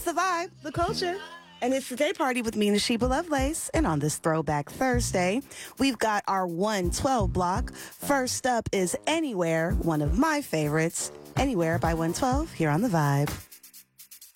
the vibe, the culture. And it's the day party with me, Nashiba Lovelace. And on this Throwback Thursday, we've got our 112 block. First up is Anywhere, one of my favorites. Anywhere by 112 here on The Vibe.